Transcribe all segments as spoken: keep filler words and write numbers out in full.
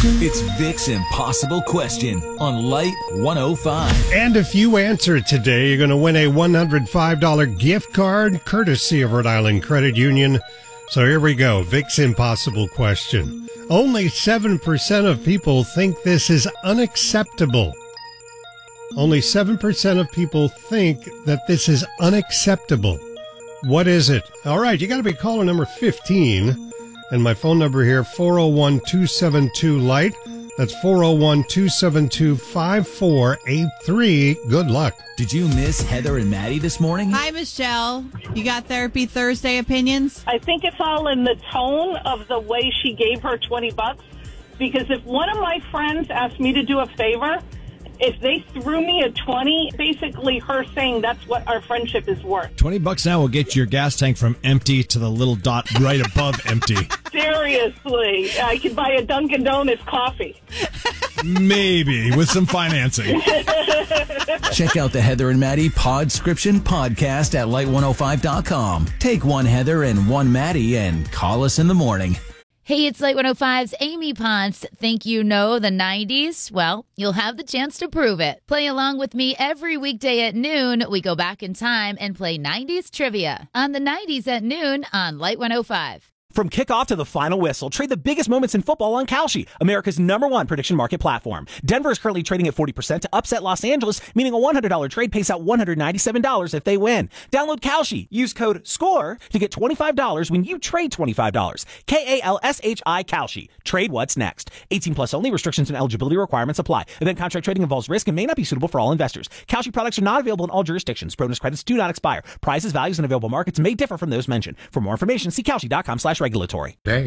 It's Vic's Impossible Question on Light one oh five. And if you answer today, you're going to win a one hundred five dollars gift card courtesy of Rhode Island Credit Union. So here we go. Vic's Impossible Question. Only seven percent of people think this is unacceptable. Only seven percent of people think that this is unacceptable. What is it? All right, you got to be caller number fifteen. And my phone number here, four oh one, two seven two, LIGHT. That's four oh one, two seven two, five four eight three. Good luck. Did you miss Heather and Maddie this morning? Hi, Michelle. You got Therapy Thursday opinions? I think it's all in the tone of the way she gave her twenty bucks. Because if one of my friends asked me to do a favor, if they threw me a twenty, basically her saying that's what our friendship is worth. twenty bucks now will get your gas tank from empty to the little dot right above empty. Seriously. I could buy a Dunkin' Donuts coffee. Maybe, with some financing. Check out the Heather and Maddie Podscription podcast at light one oh five dot com. Take one Heather and one Maddie and call us in the morning. Hey, it's Light one oh five's Amy Ponce. Think you know the nineties? Well, you'll have the chance to prove it. Play along with me every weekday at noon. We go back in time and play nineties trivia on the nineties at noon on Light one oh five. From kickoff to the final whistle, trade the biggest moments in football on Kalshi, America's number one prediction market platform. Denver is currently trading at forty percent to upset Los Angeles, meaning a one hundred dollars trade pays out one hundred ninety-seven dollars if they win. Download Kalshi. Use code SCORE to get twenty-five dollars when you trade twenty-five dollars. K A L S H I Kalshi. Trade what's next. eighteen plus only. Restrictions and eligibility requirements apply. Event contract trading involves risk and may not be suitable for all investors. Kalshi products are not available in all jurisdictions. Bonus credits do not expire. Prices, values, and available markets may differ from those mentioned. For more information, see Kalshi dot com slash regulatory. Hey.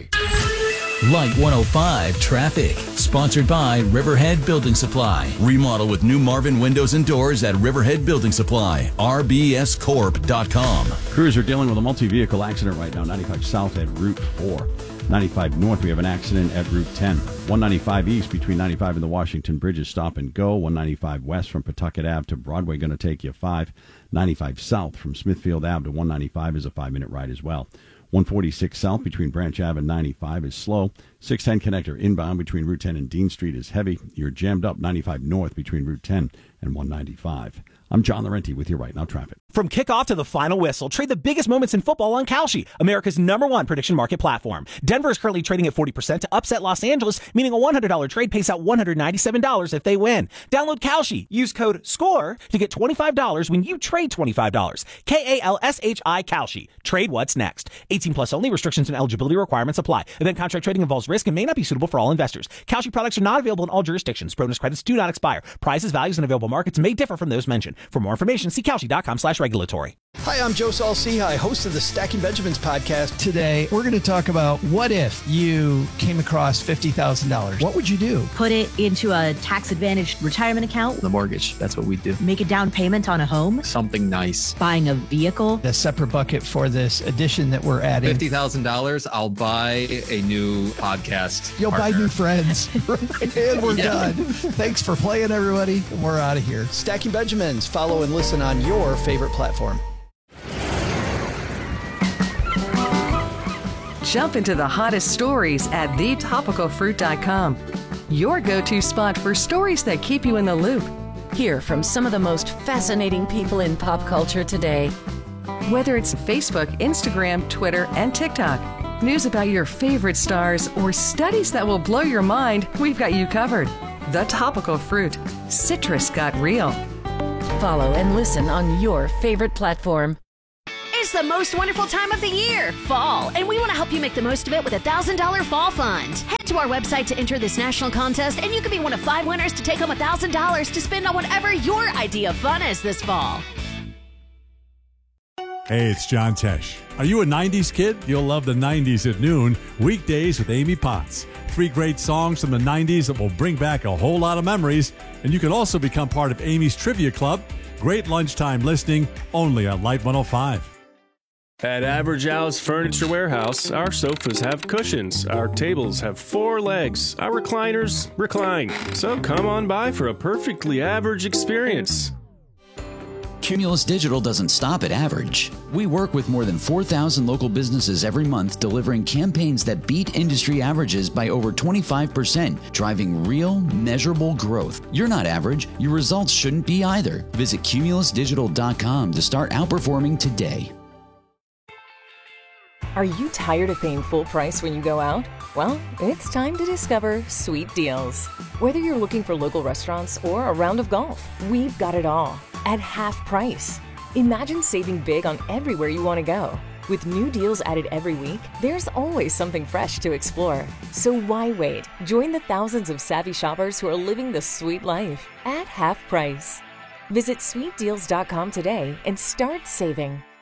Light one oh five Traffic, sponsored by Riverhead Building Supply. Remodel with new Marvin windows and doors at Riverhead Building Supply. R B S corp dot com. Crews are dealing with a multi-vehicle accident right now, ninety-five south at Route four. ninety-five north, we have an accident at Route ten. one ninety-five east between ninety-five and the Washington Bridge is stop and go. one ninety-five west from Pawtucket Ave to Broadway going to take you five. ninety-five south from Smithfield Ave to one ninety-five is a five-minute ride as well. one forty-six south between Branch Ave and ninety-five is slow. six ten connector inbound between Route ten and Dean Street is heavy. You're jammed up ninety-five north between Route ten and one ninety-five. I'm John Laurenti with your Right Now Traffic. From kickoff to the final whistle, trade the biggest moments in football on Kalshi, America's number one prediction market platform. Denver is currently trading at forty percent to upset Los Angeles, meaning a one hundred dollars trade pays out one hundred ninety-seven dollars if they win. Download Kalshi. Use code SCORE to get twenty-five dollars when you trade twenty-five dollars. K A L S H I Kalshi. Trade what's next. eighteen plus only. Restrictions and eligibility requirements apply. Event contract trading involves risk and may not be suitable for all investors. Kalshi products are not available in all jurisdictions. Bonus credits do not expire. Prices, values, and available markets may differ from those mentioned. For more information, see Kalshi dot com slash regulatory. Hi, I'm Joe Saul-Sehy, host of the Stacking Benjamins podcast. Today, we're going to talk about what if you came across fifty thousand dollars? What would you do? Put it into a tax-advantaged retirement account. The mortgage, that's what we do. Make a down payment on a home. Something nice. Buying a vehicle. A separate bucket for this addition that we're adding. fifty thousand dollars, I'll buy a new podcast You'll partner. buy new friends. And we're yeah. done. Thanks for playing, everybody. We're out of here. Stacking Benjamins. Follow and listen on your favorite platform. Jump into the hottest stories at the topical fruit dot com. Your go-to spot for stories that keep you in the loop. Hear from some of the most fascinating people in pop culture today. Whether it's Facebook, Instagram, Twitter, and TikTok, news about your favorite stars, or studies that will blow your mind, we've got you covered. The Topical Fruit. Citrus got real. Follow and listen on your favorite platform. It's the most wonderful time of the year, fall, and we want to help you make the most of it with a one thousand dollars Fall Fund. Head to our website to enter this national contest, and you could be one of five winners to take home one thousand dollars to spend on whatever your idea of fun is this fall. Hey, it's John Tesh. Are you a nineties kid? You'll love the nineties at noon, weekdays with Amy Potts. Three great songs from the nineties that will bring back a whole lot of memories, and you can also become part of Amy's Trivia Club. Great lunchtime listening, only on Light one oh five. At Average Al's Furniture Warehouse, our sofas have cushions, our tables have four legs, our recliners recline. So come on by for a perfectly average experience. Cumulus Digital doesn't stop at average. We work with more than four thousand local businesses every month, delivering campaigns that beat industry averages by over twenty-five percent, driving real, measurable growth. You're not average. Your results shouldn't be either. Visit cumulus digital dot com to start outperforming today. Are you tired of paying full price when you go out? Well, it's time to discover Sweet Deals. Whether you're looking for local restaurants or a round of golf, we've got it all at half price. Imagine saving big on everywhere you want to go. With new deals added every week, there's always something fresh to explore. So why wait? Join the thousands of savvy shoppers who are living the sweet life at half price. Visit sweet deals dot com today and start saving.